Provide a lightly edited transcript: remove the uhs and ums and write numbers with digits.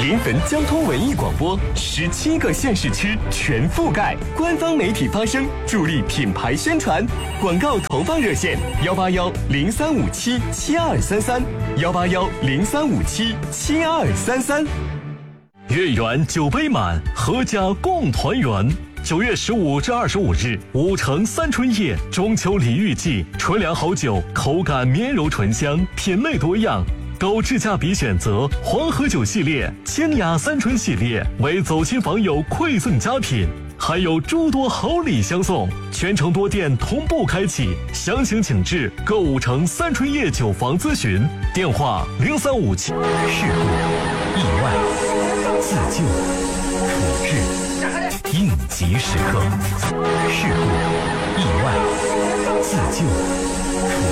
临汾交通文艺广播，17个县市区全覆盖，官方媒体发声，助力品牌宣传。广告投放热线：181-0357-7233，181-0357-7233。 月圆酒杯满，阖家共团圆。9月15至25日，5城三春夜中秋礼遇季，纯粮好酒，口感绵柔醇香，品类多样。购智驾比选择黄河酒系列、清雅三春系列，为走亲访友馈赠佳品，还有诸多好礼相送。全城多店同步开启，详情请至购5城三春夜酒房咨询，电话0357。 事故、意外、自救、处置、应急时刻。事故、意外、自救、处